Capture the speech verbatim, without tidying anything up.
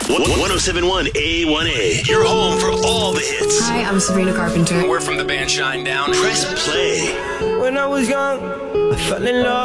one oh seven point one A one A. Your home for all the hits. Hi, I'm Sabrina Carpenter. We're from the band Shine Down. Press play. When I was young, I fell in love.